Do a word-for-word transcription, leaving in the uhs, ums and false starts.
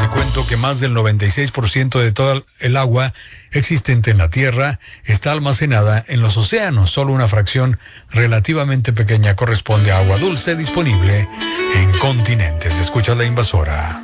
Te cuento que más del noventa y seis por ciento de toda el agua existente en la Tierra está almacenada en los océanos. Solo una fracción relativamente pequeña corresponde a agua dulce disponible en continentes. Escucha La Invasora.